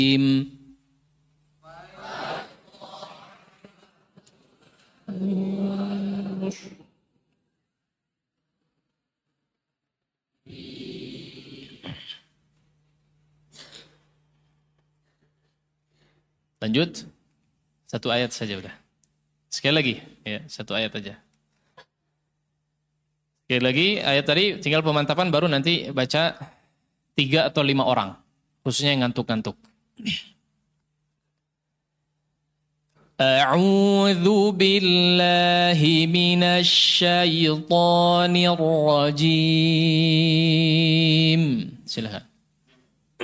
Lanjut. Satu ayat saja udah. Sekali lagi, ya, satu ayat aja. Sekali lagi, ayat tadi tinggal pemantapan, baru nanti baca 3 atau 5 orang. Khususnya yang ngantuk-ngantuk. A'udzu billahi minasy syaithanir rajim. Silakan.